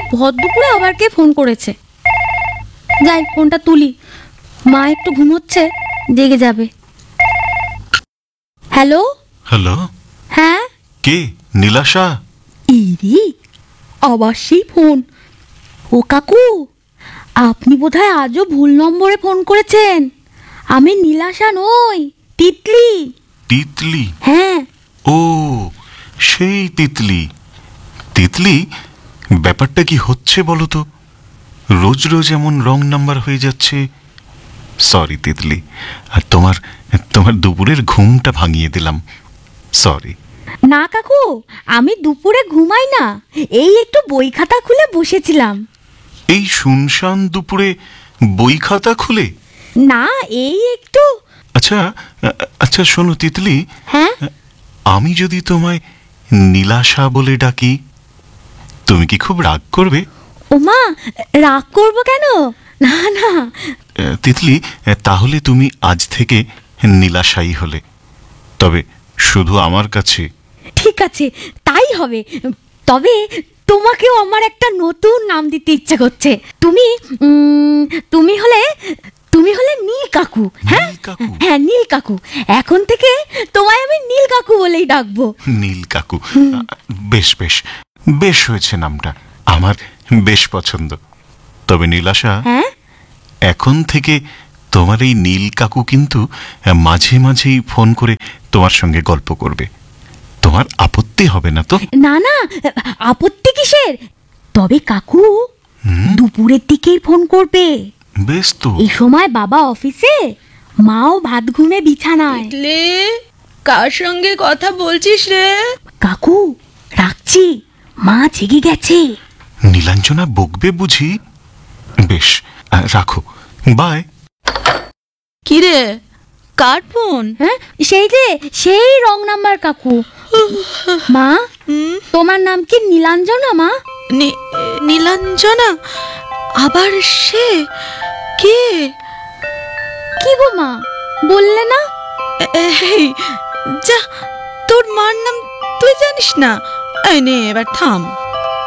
ভর দুপুরে আবার কে ফোন করেছে। যাই ফোনটা তুলি, মা একটু ঘুমোচ্ছে, জেগে যাবে। হ্যালো হ্যালো, হ্যাঁ কে? নীলাশা? ইরি, আবার সেই ফোন। ও কাকু, আপনি বোধহয় আজও ভুল নম্বরে ফোন করেছেন। আমি নীলাশা নই, তিতলি। তিতলি? হ্যাঁ। ও, সেই তিতলি। তিতলি, ব্যাপারটা কি হচ্ছে বলো তো? রোজ রোজ এমন রং নাম্বার হয়ে যাচ্ছে। সরি তিতলি, আর তোমার দুপুরের ঘুমটা ভাঙিয়ে দিলাম। সরি। না কাকু, আমি দুপুরে ঘুমাই না, এই একটু বই খাতা খুলে বসেছিলাম। এই শুনশান দুপুরে বই খাতা খুলে? না, এই একটু। আচ্ছা আচ্ছা, শোনো তিতলি, হ্যাঁ, আমি যদি তোমায় নীলাশা বলে ডাকি, তুমি কি খুব রাগ করবে? ওমা, রাগ করবো কেন? না না। তিতলি, তাহলে তুমি আজ থেকে নীলাশাই হলে, তবে শুধু আমার কাছে। ঠিক আছে, তাই হবে। তবে তোমাকেও আমার একটা নতুন নাম দিতে ইচ্ছে করছে। তুমি হলে নীল কাকু। হ্যাঁ হ্যাঁ, নীল কাকু। এখন থেকে তোমায় আমি নীল কাকু বলেই ডাকবো। নীল কাকু, বেশ বেশ বেশ হয়েছে নামটা, আমার বেশ পছন্দ। তবে নীলাশা, হ্যাঁ, এখন থেকে তোমার এই নীল কাকু কিন্তু মাঝে মাঝেই ফোন করে তোমার সঙ্গে গল্প করবে। তোমার আপত্তি হবে না তো? না না, আপত্তি কিসের? তবে কাকু দুপুরের দিকেই ফোন করবে। বেশ তো। এই সময় বাবা অফিসে, মাও ভাত ঘুমে বিছানায়। কার সঙ্গে কথা বলছিস রে? কাকু, রাখছি, মা জেগে গেছে। নীলাঞ্জনা বকবে বুঝি? বেশ, রাখো, বাই। কিরে, কার ফোন? হ্যাঁ, সেই রং নাম্বার কাকু। মা, তোমার নাম কি নীলাঞ্জনা মা? নীলাঞ্জনা? আবার সে কে? কি গো মা, বললে না? এই যা, তোর মার নাম তুই জানিস না? এই নে, এবার থাম।